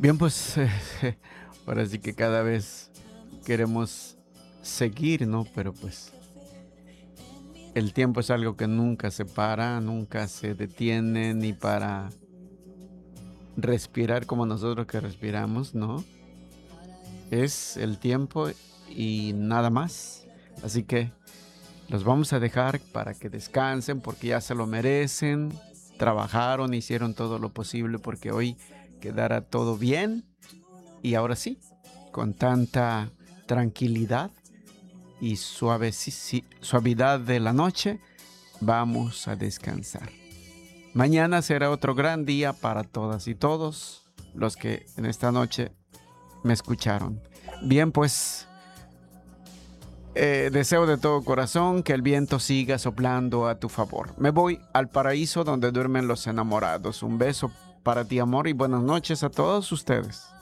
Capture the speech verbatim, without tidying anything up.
Bien, pues eh, ahora sí que cada vez queremos seguir, ¿no? Pero pues el tiempo es algo que nunca se para, nunca se detiene ni para respirar como nosotros que respiramos, ¿no? Es el tiempo y nada más. Así que los vamos a dejar para que descansen porque ya se lo merecen. Trabajaron, hicieron todo lo posible porque hoy quedara todo bien. Y ahora sí, con tanta tranquilidad y suave, si- si- suavidad de la noche, vamos a descansar. Mañana será otro gran día para todas y todos los que en esta noche me escucharon. Bien, pues eh, deseo de todo corazón que el viento siga soplando a tu favor. Me voy al paraíso donde duermen los enamorados. Un beso para ti, amor, y buenas noches a todos ustedes.